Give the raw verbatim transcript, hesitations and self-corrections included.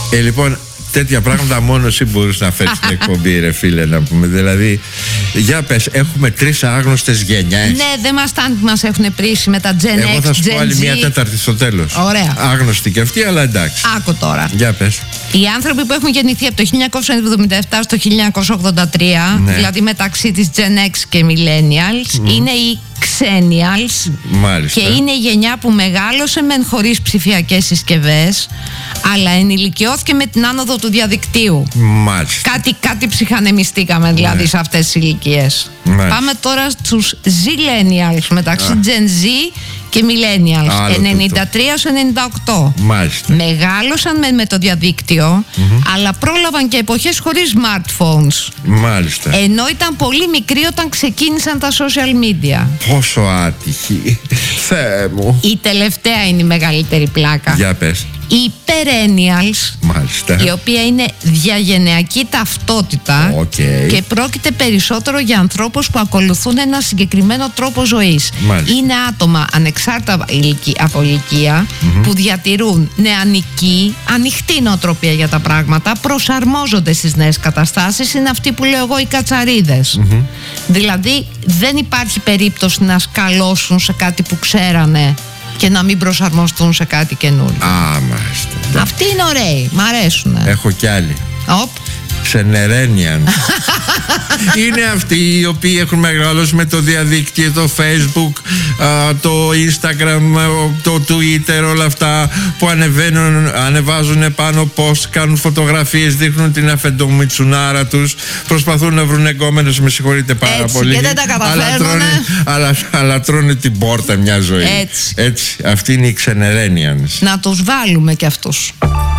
Ε, λοιπόν, τέτοια πράγματα μόνο εσύ μπορείς να φέρεις στην εκπομπή, ρε φίλε, να πούμε. Δηλαδή, για πες, έχουμε τρεις άγνωστες γενιές. Ναι, δεν μας φτάνει που μας έχουν πρίσει με τα Gen X, Εγώ θα σου Gen πω άλλη Z. μια τέταρτη στο τέλος. Ωραία. Άγνωστη και αυτή, αλλά εντάξει. Άκου τώρα. Για πες. Οι άνθρωποι που έχουν γεννηθεί από το χίλια εννιακόσια εβδομήντα επτά στο χίλια εννιακόσια ογδόντα τρία, Ναι. δηλαδή μεταξύ της Gen X και Millennials, mm. είναι οι Xennials. Μάλιστα. Και είναι η γενιά που μεγάλωσε μεν χωρίς ψηφιακές συσκευές, αλλά ενηλικιώθηκε με την άνοδο του διαδικτύου. Μάλιστα. Κάτι, κάτι ψυχανεμιστήκαμε δηλαδή, ναι, σε αυτές τις ηλικίες. Μάλιστα. Πάμε τώρα στους Zillennials, μεταξύ Α. Gen Z και Millennials, Άλλο ενενήντα τρία έως ενενήντα οκτώ. Μάλιστα. Μεγάλωσαν με, με το διαδίκτυο, mm-hmm. αλλά πρόλαβαν και εποχές χωρίς smartphones. Μάλιστα. Ενώ ήταν πολύ μικροί όταν ξεκίνησαν τα social media. Πόσο άτυχη. Θεέ μου. Η τελευταία είναι η μεγαλύτερη πλάκα. Για πες. Οι Perennials, Μάλιστα. η οποία είναι διαγενειακή ταυτότητα, okay. και πρόκειται περισσότερο για ανθρώπους που ακολουθούν ένα συγκεκριμένο τρόπο ζωής. Μάλιστα. Είναι άτομα ανεξάρτητα από ηλικία, mm-hmm. που διατηρούν νεανική, ανοιχτή νοοτροπία για τα πράγματα, προσαρμόζονται στις νέες καταστάσεις. Είναι αυτοί που λέω εγώ οι κατσαρίδες. Mm-hmm. Δηλαδή δεν υπάρχει περίπτωση να σκαλώσουν σε κάτι που ξέρανε και να μην προσαρμοστούν σε κάτι καινούριο. Α, μάλιστα. Αυτοί είναι ωραίοι, μ' αρέσουνε. Έχω κι άλλοι. Οπ. Ξενερένιαν. Είναι αυτοί οι οποίοι έχουν μεγαλώσει με το διαδίκτυο, το Facebook, το Instagram, το Twitter, όλα αυτά που ανεβαίνουν, ανεβάζουν πάνω post, κάνουν φωτογραφίες, δείχνουν την αφεντομιτσουνάρα τους, προσπαθούν να βρουν εγκόμενες, με συγχωρείτε πάρα έτσι, πολύ, και δεν τα καταφέρνουνε. αλλά τρώνε, αλλά, αλλά τρώνε την πόρτα μια ζωή. Έτσι. Έτσι. Αυτοί είναι οι Ξενερένιανς. Να τους βάλουμε κι αυτούς.